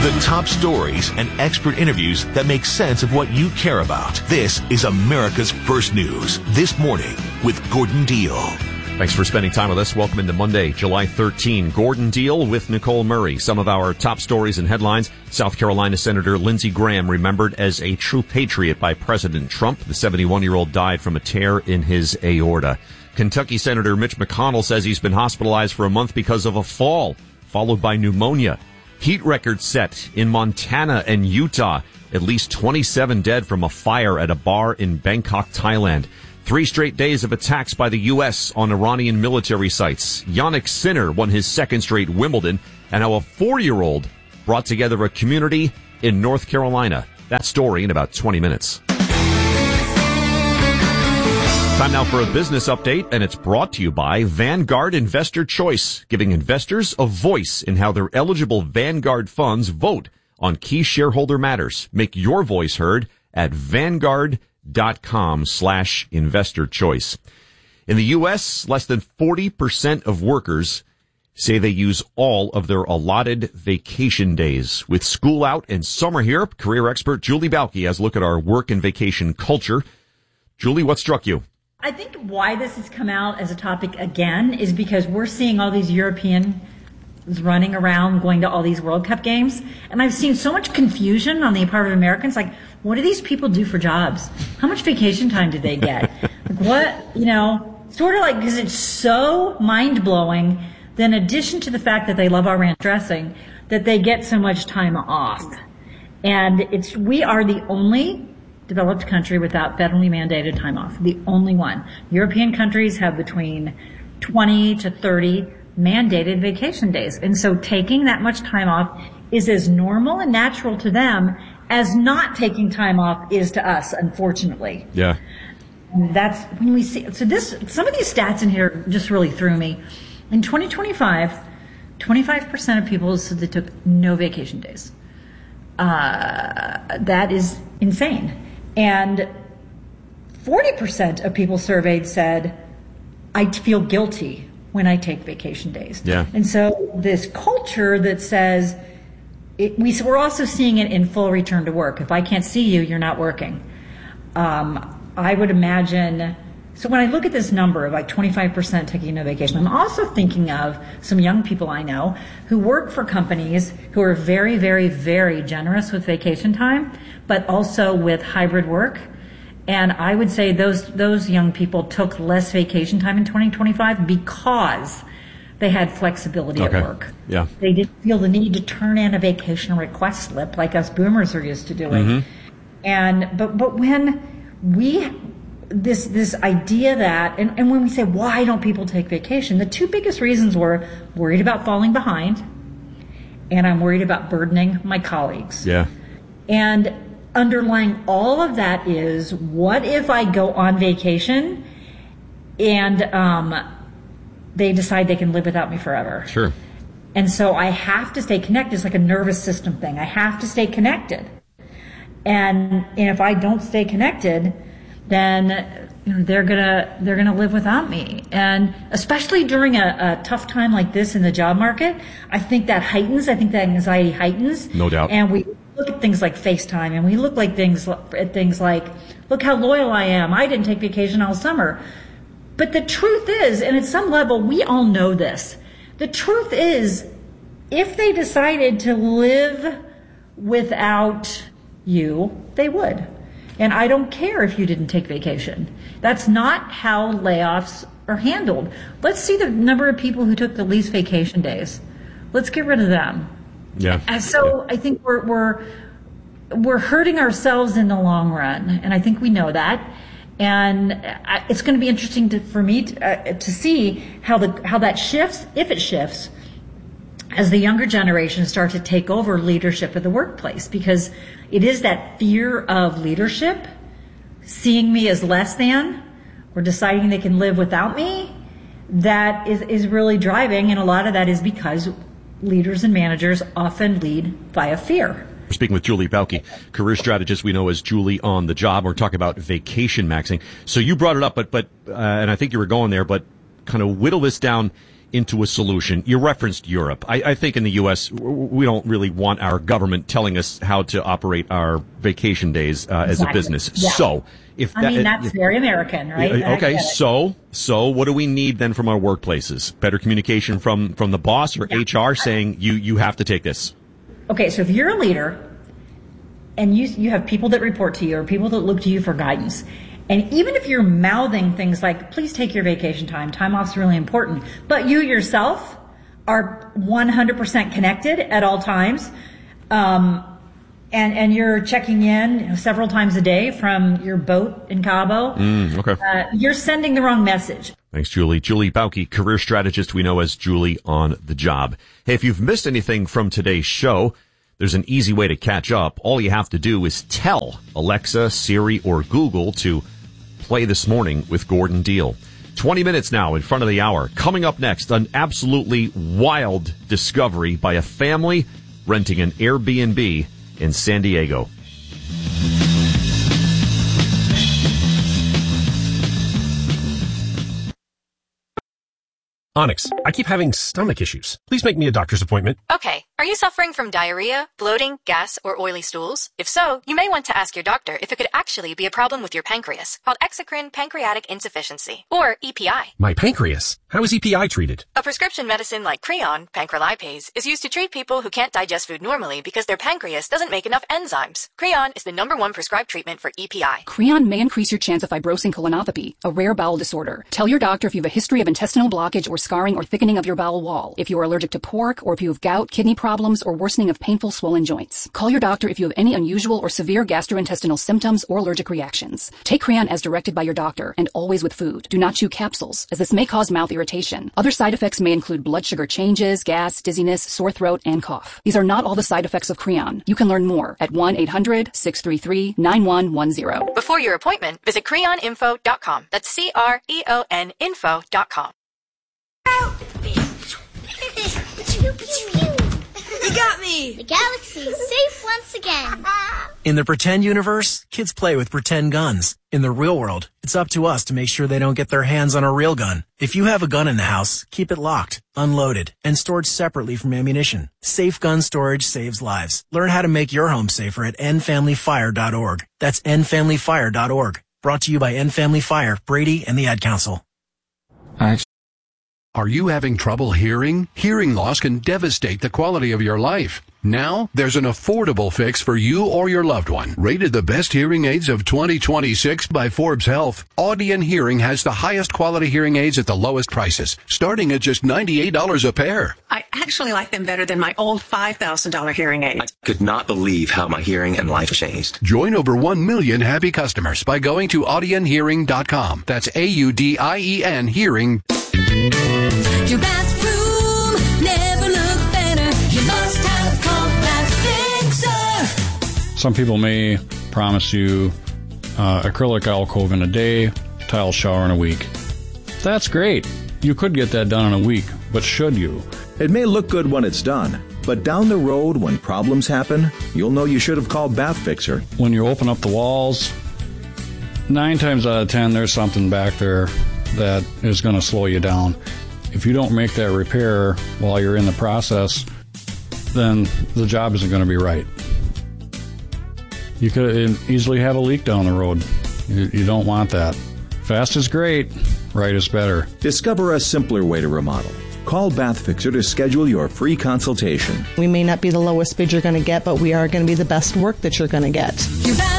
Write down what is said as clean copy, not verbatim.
The top stories and expert interviews that make sense of what you care about. This is America's First News This Morning with Gordon Deal. Thanks for spending time with us. Welcome into Monday, July 13. Gordon Deal with Nicole Murray. Some of our top stories and headlines. South Carolina Senator Lindsey Graham remembered as a true patriot by President Trump. The 71-year-old died from a tear in his aorta. Kentucky Senator Mitch McConnell says he's been hospitalized for a month because of a fall, followed by pneumonia. Heat records set in Montana and Utah. At least 27 dead from a fire at a bar in Bangkok, Thailand. 3 straight days of attacks by the U.S. on Iranian military sites. Yannick Sinner won his second straight Wimbledon. And how a 4-year-old brought together a community in North Carolina. That story in about 20 minutes. Time now for a business update, and it's brought to you by Vanguard Investor Choice, giving investors a voice in how their eligible Vanguard funds vote on key shareholder matters. Make your voice heard at Vanguard.com/investor choice. In the U.S., less than 40% of workers say they use all of their allotted vacation days. With school out and summer here, career expert Julie Balke has a look at our work and vacation culture. Julie, what struck you? I think why this has come out as a topic again is because we're seeing all these Europeans running around going to all these World Cup games. And I've seen so much confusion on the part of Americans. Like, what do these people do for jobs? How much vacation time do they get? Like, what, sort of like, because it's so mind-blowing, then in addition to the fact that they love our ranch dressing, that they get so much time off. And we are the only developed country without federally mandated time off. The only one. European countries have between 20 to 30 mandated vacation days. And so taking that much time off is as normal and natural to them as not taking time off is to us, unfortunately. Yeah. That's when we see, some of these stats in here just really threw me. In 2025, 25% of people said they took no vacation days. That is insane. And 40% of people surveyed said, I feel guilty when I take vacation days. Yeah. And so this culture that says, we're also seeing it in full return to work. If I can't see you, you're not working. I would imagine, so when I look at this number of like 25% taking no vacation, I'm also thinking of some young people I know who work for companies who are very, very, very generous with vacation time, but also with hybrid work. And I would say those young people took less vacation time in 2025 because they had flexibility at work. Yeah. They didn't feel the need to turn in a vacation request slip like us boomers are used to doing. Mm-hmm. And but when this idea that and when we say why don't people take vacation, the 2 biggest reasons were worried about falling behind, and I'm worried about burdening my colleagues. Yeah. And underlying all of that is, what if I go on vacation and they decide they can live without me forever? Sure. And so I have to stay connected. It's like a nervous system thing. I have to stay connected. And if I don't stay connected, then they're gonna live without me. And especially during a tough time like this in the job market, I think that anxiety heightens. No doubt. And we look at things like FaceTime, and we look at things like, look how loyal I am. I didn't take vacation all summer. But the truth is, and at some level we all know this, the truth is, if they decided to live without you, they would. And I don't care if you didn't take vacation. That's not how layoffs are handled. Let's see the number of people who took the least vacation days. Let's get rid of them. Yeah. And so I think we're hurting ourselves in the long run, and I think we know that. And it's going to be interesting for me to see how that shifts, if it shifts, as the younger generation start to take over leadership of the workplace, because it is that fear of leadership, seeing me as less than, or deciding they can live without me, that is really driving, and a lot of that is because leaders and managers often lead via fear. We're speaking with Julie Balke, career strategist we know as Julie on the Job. We're talking about vacation maxing. So you brought it up, but and I think you were going there, but kind of whittle this down into a solution. You referenced Europe. I think in the U.S., we don't really want our government telling us how to operate our vacation days as a business. Yeah. So, that's very American, right? Okay, so what do we need then from our workplaces? Better communication from the boss or HR saying you have to take this? Okay, so if you're a leader and you have people that report to you or people that look to you for guidance, and even if you're mouthing things like, please take your vacation time off's really important, but you yourself are 100% connected at all times, and you're checking in several times a day from your boat in Cabo, you're sending the wrong message. Thanks, Julie. Julie Bauke, career strategist we know as Julie on the Job. Hey, if you've missed anything from today's show, there's an easy way to catch up. All you have to do is tell Alexa, Siri, or Google to play This Morning with Gordon Deal. 20 minutes now in front of the hour. Coming up next, an absolutely wild discovery by a family renting an Airbnb in San Diego. Onyx, I keep having stomach issues. Please make me a doctor's appointment. Okay. Are you suffering from diarrhea, bloating, gas, or oily stools? If so, you may want to ask your doctor if it could actually be a problem with your pancreas, called exocrine pancreatic insufficiency, or EPI. My pancreas? How is EPI treated? A prescription medicine like Creon, pancrelipase, is used to treat people who can't digest food normally because their pancreas doesn't make enough enzymes. Creon is the #1 prescribed treatment for EPI. Creon may increase your chance of fibrosing colonopathy, a rare bowel disorder. Tell your doctor if you have a history of intestinal blockage or scarring or thickening of your bowel wall, if you are allergic to pork, or if you have gout, kidney problems, or worsening of painful swollen joints. Call your doctor if you have any unusual or severe gastrointestinal symptoms or allergic reactions. Take Creon as directed by your doctor, and always with food. Do not chew capsules, as this may cause mouth irritation. Other side effects may include blood sugar changes, gas, dizziness, sore throat, and cough. These are not all the side effects of Creon. You can learn more at 1-800-633-9110. Before your appointment, visit creoninfo.com. That's CREON info.com. You got me! The galaxy is safe once again. In the pretend universe, kids play with pretend guns. In the real world, it's up to us to make sure they don't get their hands on a real gun. If you have a gun in the house, keep it locked, unloaded, and stored separately from ammunition. Safe gun storage saves lives. Learn how to make your home safer at endfamilyfire.org. That's endfamilyfire.org. Brought to you by End Family Fire, Brady, and the Ad Council. Are you having trouble hearing? Hearing loss can devastate the quality of your life. Now, there's an affordable fix for you or your loved one. Rated the best hearing aids of 2026 by Forbes Health, Audion Hearing has the highest quality hearing aids at the lowest prices, starting at just $98 a pair. I actually like them better than my old $5,000 hearing aid. I could not believe how my hearing and life changed. Join over 1 million happy customers by going to audionhearing.com. That's AUDIEN Hearing. Your bathroom never looked better. You must have called Bath Fixer. Some people may promise you acrylic alcove in a day, tile shower in a week. That's great. You could get that done in a week, but should you? It may look good when it's done, but down the road when problems happen, you'll know you should have called Bath Fixer. When you open up the walls, 9 times out of 10, there's something back there that is going to slow you down. If you don't make that repair while you're in the process, then the job isn't going to be right. You could easily have a leak down the road. You don't want that. Fast is great, right is better. Discover a simpler way to remodel. Call Bath Fixer to schedule your free consultation. We may not be the lowest bid you're going to get, but we are going to be the best work that you're going to get.